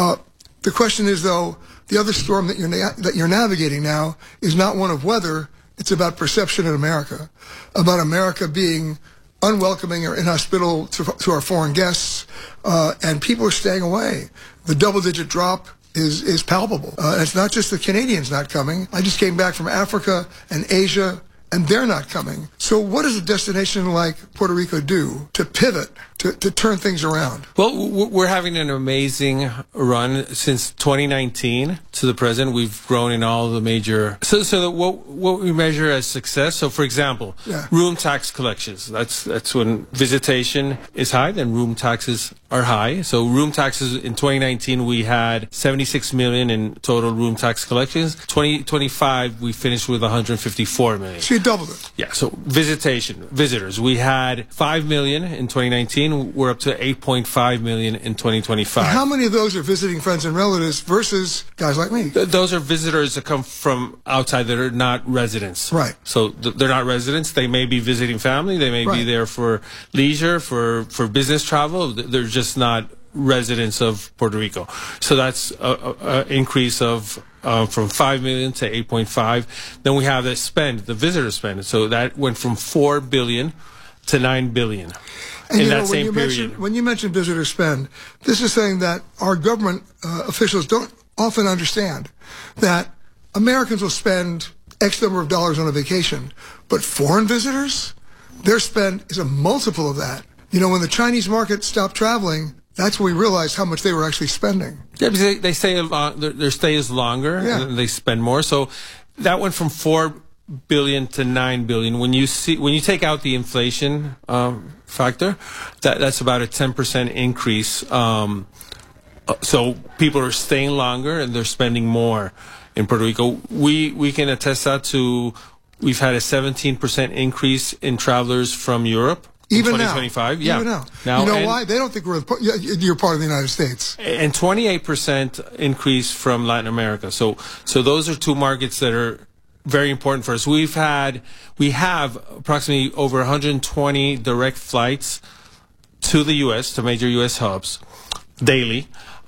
The question is, though, the other storm that you're navigating now is not one of weather. It's about perception in America, about America being unwelcoming or inhospitable to our foreign guests, and people are staying away. The double-digit drop is palpable. It's not just the Canadians not coming. I just came back from Africa and Asia, and they're not coming. So what does a destination like Puerto Rico do to pivot, to turn things around?
Well, we're having an amazing run since 2019 to the present. We've grown in all the major... So what we measure as success, so for example, room tax collections. That's when visitation is high, then room taxes are high. So room taxes in 2019, we had 76 million in total room tax collections. 2025, we finished with 154 million.
So you doubled it.
Yeah, so visitors. We had 5 million in 2019. We're up to 8.5 million in 2025.
And how many of those are visiting friends and relatives versus guys like me?
Those are visitors that come from outside that are not residents.
Right.
So they're not residents. They may be visiting family. They may be there for leisure, for business travel. They're just not residents of Puerto Rico. So that's an increase of from 5 million to 8.5. Then we have the visitor spend. So that went from 4 billion to 9 billion.
And
in that same period.
When you mention visitor spend, this is saying that our government officials don't often understand that Americans will spend X number of dollars on a vacation, but foreign visitors, their spend is a multiple of that. You know, when the Chinese market stopped traveling, that's when we realized how much they were actually spending.
Yeah, because they stay their stay is longer and they spend more. So that went from 4 billion to 9 billion. When you take out the inflation factor, that's about a 10% increase. So people are staying longer and they're spending more in Puerto Rico. We can attest that to we've had a 17% increase in travelers from Europe.
Even
2025,
now. Even now. You know why? They don't think you're part of the United States.
And 28% increase from Latin America. So those are two markets that are very important for us. We have approximately over 120 direct flights to the U.S., to major U.S. hubs daily.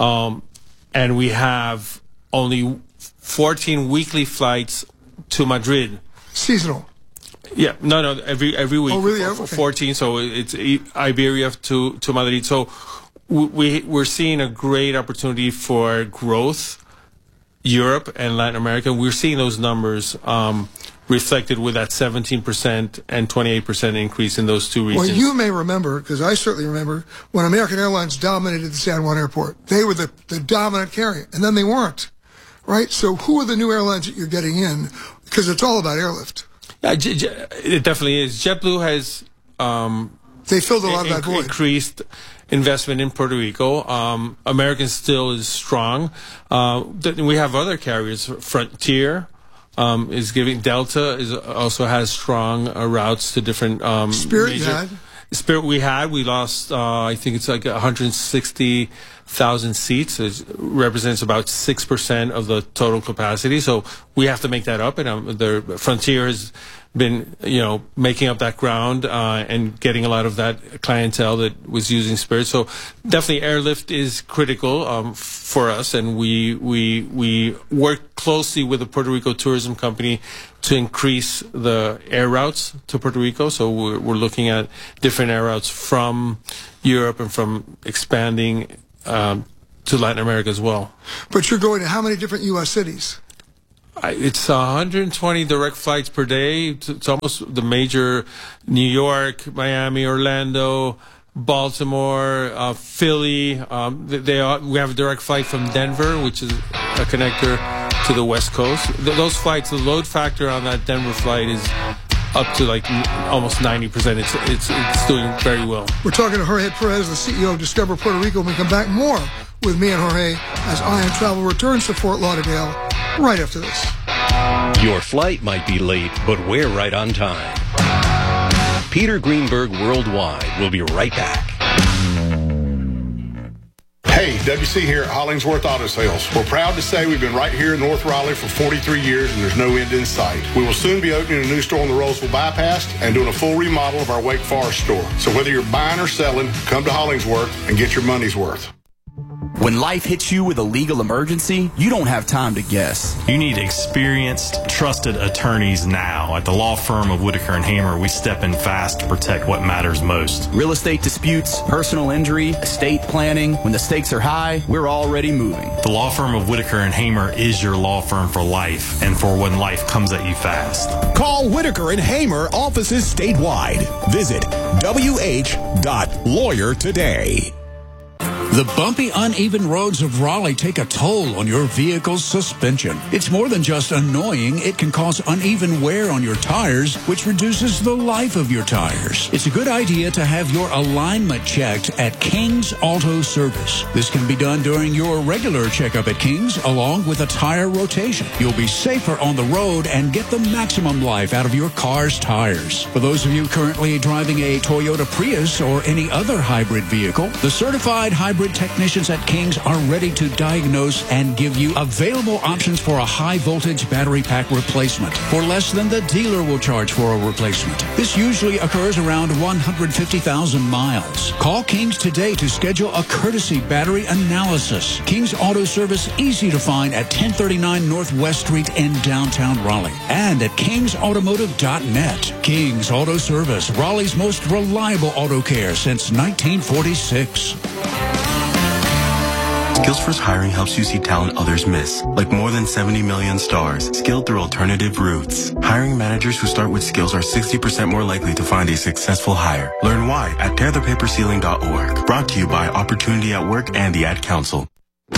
And we have only 14 weekly flights to Madrid.
Seasonal.
Yeah, no, every week.
Oh, really?
14. So it's Iberia to Madrid. So we're seeing a great opportunity for growth. Europe and Latin America, we're seeing those numbers reflected with that 17% and 28% increase in those two regions.
Well, you may remember, because I certainly remember, when American Airlines dominated the San Juan airport. They were the dominant carrier, and then they weren't, right? So who are the new airlines that you're getting in? Because it's all about airlift.
Yeah, it definitely is. JetBlue has...
they filled a lot of that void.
Increased investment in Puerto Rico. American still is strong. We have other carriers. Frontier is giving. Delta also has strong routes to different.
Spirit had.
Spirit we lost. I think it's like 160,000 seats. It represents about 6% of the total capacity. So we have to make that up. And the Frontier has been, making up that ground and getting a lot of that clientele that was using Spirit. So definitely airlift is critical for us, and we work closely with the Puerto Rico Tourism Company to increase the air routes to Puerto Rico. So we're looking at different air routes from Europe and from expanding to Latin America as well.
But you're going to how many different U.S. cities?
It's 120 direct flights per day. It's almost the major: New York, Miami, Orlando, Baltimore, Philly. We have a direct flight from Denver, which is a connector to the West Coast. Those flights, the load factor on that Denver flight is up to like almost 90%. It's doing very well.
We're talking to Jorge Perez, the CEO of Discover Puerto Rico. When we come back, more with me and Jorge as Ion Travel returns to Fort Lauderdale right after this.
Your flight might be late, but we're right on time. Peter Greenberg Worldwide will be right back.
Hey, WC here at Hollingsworth Auto Sales. We're proud to say we've been right here in North Raleigh for 43 years and there's no end in sight. We will soon be opening a new store on the Roseville Bypass and doing a full remodel of our Wake Forest store. So whether you're buying or selling, come to Hollingsworth and get your money's worth.
When life hits you with a legal emergency, you don't have time to guess.
You need experienced, trusted attorneys now. At the law firm of Whitaker and Hamer, we step in fast to protect what matters most.
Real estate disputes, personal injury, estate planning. When the stakes are high, we're already moving.
The law firm of Whitaker and Hamer is your law firm for life and for when life comes at you fast.
Call Whitaker and Hamer, offices statewide. Visit wh.lawyer today.
The bumpy, uneven roads of Raleigh take a toll on your vehicle's suspension. It's more than just annoying. It can cause uneven wear on your tires, which reduces the life of your tires. It's a good idea to have your alignment checked at King's Auto Service. This can be done during your regular checkup at King's, along with a tire rotation. You'll be safer on the road and get the maximum life out of your car's tires. For those of you currently driving a Toyota Prius or any other hybrid vehicle, the certified hybrid technicians at King's are ready to diagnose and give you available options for a high-voltage battery pack replacement for less than the dealer will charge for a replacement. This usually occurs around 150,000 miles. Call King's today to schedule a courtesy battery analysis. King's Auto Service, easy to find at 1039 Northwest Street in downtown Raleigh and at kingsautomotive.net. King's Auto Service, Raleigh's most reliable auto care since 1946.
Skillsforce Hiring helps you see talent others miss, like more than 70 million stars, skilled through alternative routes. Hiring managers who start with skills are 60% more likely to find a successful hire. Learn why at tearthepaperceiling.org. Brought to you by Opportunity at Work and the Ad Council.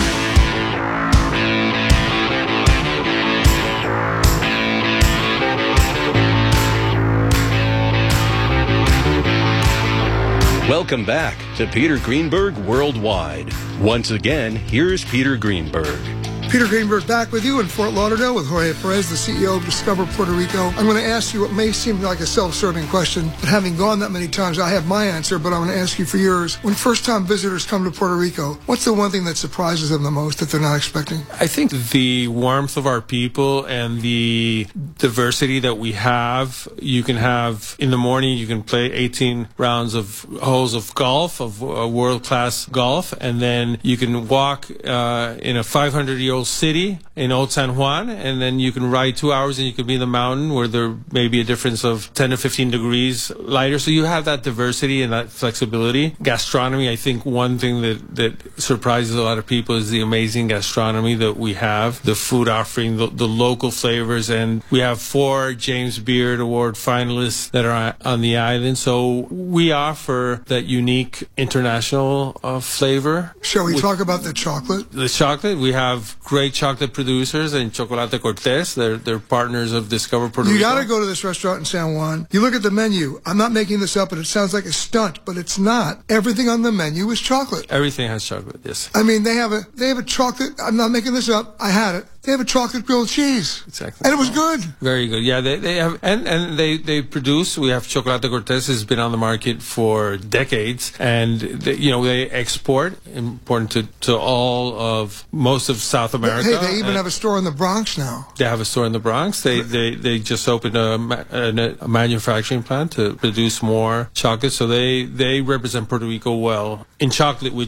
Welcome back to Peter Greenberg Worldwide. Once again, here's Peter Greenberg.
Peter Greenberg back with you in Fort Lauderdale with Jorge Perez, the CEO of Discover Puerto Rico. I'm going to ask you what may seem like a self-serving question, but having gone that many times, I have my answer, but I'm going to ask you for yours. When first-time visitors come to Puerto Rico, what's the one thing that surprises them the most that they're not expecting?
I think the warmth of our people and the diversity that we have. You can have, in the morning, you can play 18 rounds of holes of golf, of world-class golf, and then you can walk in a 500-year-old city in Old San Juan, and then you can ride 2 hours and you could be in the mountain where there may be a difference of 10 to 15 degrees lighter. So you have that diversity and that flexibility. Gastronomy, I think one thing that surprises a lot of people is the amazing gastronomy that we have, the food offering, the local flavors, and we have 4 James Beard Award finalists that are on the island. So we offer that unique international flavor.
Shall we talk about the chocolate?
The chocolate, we have great chocolate producers in Chocolate Cortez. They're partners of Discover Puerto Rico.
You got to go to this restaurant in San Juan. You look at the menu. I'm not making this up, and it sounds like a stunt, but it's not. Everything on the menu is chocolate.
Everything has chocolate, yes.
I mean, they have a chocolate. I'm not making this up. I had it. They have a chocolate grilled cheese.
Exactly.
And it was good.
Very good. Yeah, they have, and they produce. We have Chocolate Cortez has been on the market for decades, and they export, important to all of most of South America.
Hey, they even have a store in the Bronx now.
They have a store in the Bronx. They just opened a manufacturing plant to produce more chocolate. So they represent Puerto Rico well in chocolate, which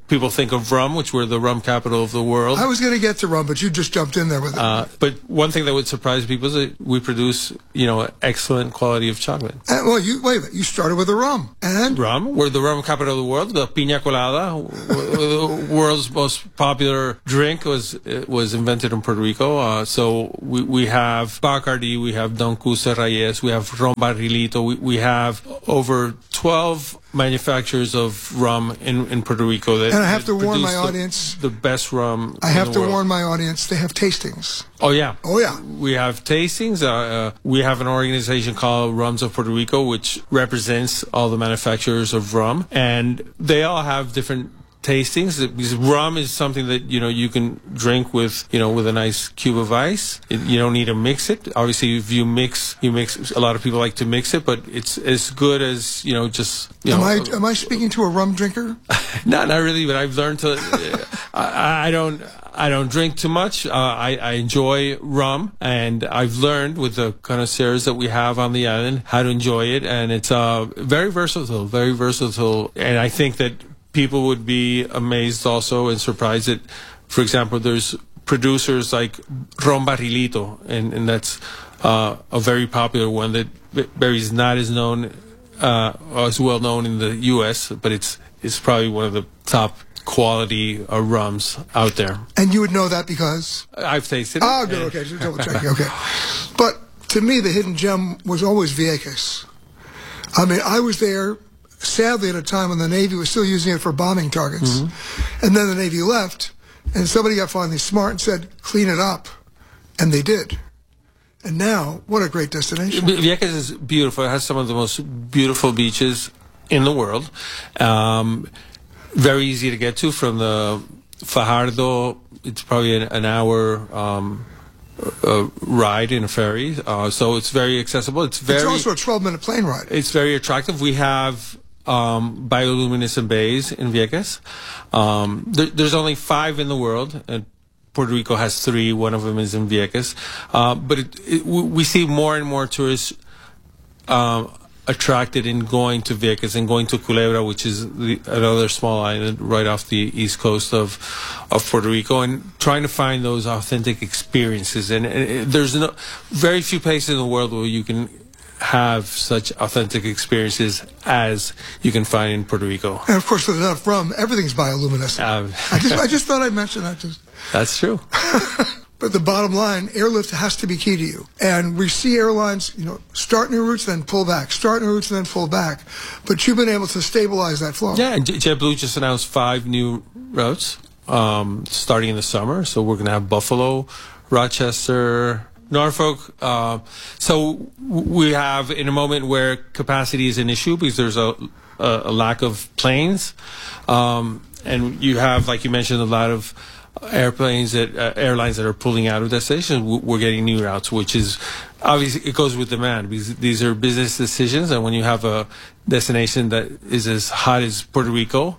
people think of rum, which we're the rum capital of the world.
I was going to get to rum, but you just jumped in there with it.
But one thing that would surprise people is that we produce, excellent quality of chocolate.
Wait a minute. You started with the rum. And?
Rum. We're the rum capital of the world. The piña colada, the world's most popular drink, was invented in Puerto Rico. So we have Bacardi, we have Don Cusa Reyes, we have Ron Barrilito. We have over 12 manufacturers of rum in Puerto Rico that,
and I have to warn my audience,
the best rum.
I have to warn my audience, they have tastings.
Oh yeah.
We
have tastings. We have an organization called Rums of Puerto Rico, which represents all the manufacturers of rum, and they all have different tastings, because rum is something that you can drink with a nice cube of ice. You don't need to mix it. Obviously, if you mix. A lot of people like to mix it, but it's as good as just.
Am I speaking to a rum drinker?
Not really, but I've learned to. I don't drink too much. I enjoy rum, and I've learned with the connoisseurs that we have on the island how to enjoy it, and it's very versatile, and I think that people would be amazed also and surprised that, for example, there's producers like Ron Barrilito, and that's a very popular one that is not as well known in the U.S., but it's probably one of the top quality rums out there.
And you would know that because?
I've tasted it.
Oh, good. Okay, just double checking. Okay. But to me, the hidden gem was always Vieques. I mean, I was there, sadly, at a time when the Navy was still using it for bombing targets. Mm-hmm. And then the Navy left, and somebody got finally smart and said, clean it up. And they did. And now, what a great destination.
Vieques is beautiful. It has some of the most beautiful beaches in the world. Very easy to get to from the Fajardo. It's probably an hour ride in a ferry. So it's very accessible. It's
also a 12-minute plane ride.
It's very attractive. We have bioluminescent bays in Vieques. There's only 5 in the world, and Puerto Rico has 3. One of them is in Vieques. But we see more and more tourists attracted in going to Vieques and going to Culebra, which is another small island right off the east coast of Puerto Rico, and trying to find those authentic experiences. And there's very few places in the world where you can have such authentic experiences as you can find in Puerto Rico.
And of course, with enough rum, everything's bioluminescent. I just thought I'd mention that.
That's true.
But the bottom line, airlift has to be key to you. And we see airlines, start new routes, then pull back, start new routes, then pull back. But you've been able to stabilize that flow.
Yeah, and JetBlue just announced 5 new routes starting in the summer. So we're going to have Buffalo, Rochester, Norfolk. So we have in a moment where capacity is an issue because there's a lack of planes. And you have, like you mentioned, a lot of airlines that are pulling out of destinations. We're getting new routes, which is obviously it goes with demand because these are business decisions, and when you have a destination that is as hot as Puerto Rico,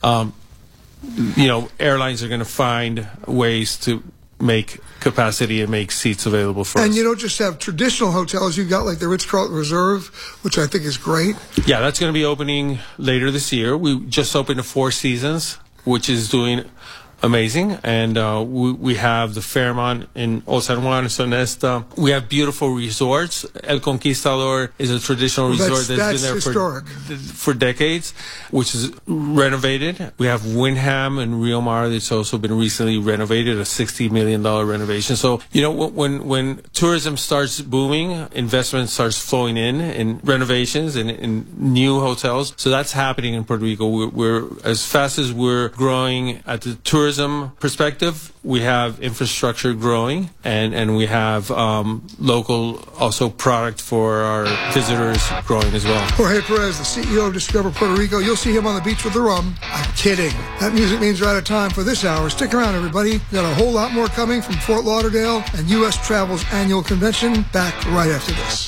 airlines are going to find ways to make capacity and make seats available for us.
And you don't just have traditional hotels, you've got like the Ritz-Carlton Reserve, which I think is great.
Yeah, that's going to be opening later this year. We just opened the Four Seasons, which is doing amazing, and we have the Fairmont in Old San Juan, Sonesta. We have beautiful resorts. El Conquistador is a traditional resort that's been there for decades, which is renovated. We have Wyndham and Rio Mar that's also been recently renovated, a $60 million renovation. So, when tourism starts booming, investment starts flowing in renovations and in new hotels. So that's happening in Puerto Rico. We're as fast as we're growing at the tourism perspective, we have infrastructure growing, and we have local also product for our visitors growing as well.
Jorge Perez, the CEO of Discover Puerto Rico. You'll see him on the beach with the rum. I'm kidding. That music means we're out of time for this hour. Stick around, everybody. We've got a whole lot more coming from Fort Lauderdale and U.S. Travel's annual convention. Back right after this.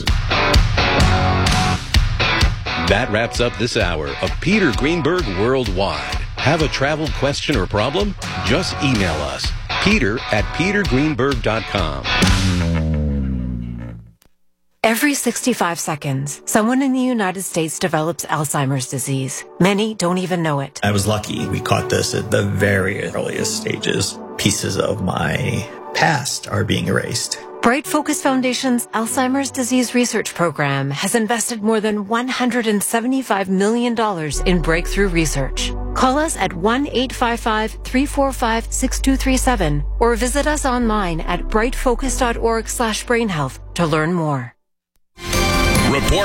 That wraps up this hour of Peter Greenberg Worldwide. Have a travel question or problem? Just email us, peter@petergreenberg.com.
Every 65 seconds, someone in the United States develops Alzheimer's disease. Many don't even know it.
I was lucky. We caught this at the very earliest stages. Pieces of my past are being erased.
Bright Focus Foundation's Alzheimer's Disease Research Program has invested more than $175 million in breakthrough research. Call us at 1-855-345-6237 or visit us online at brightfocus.org/brainhealth to learn more.
Report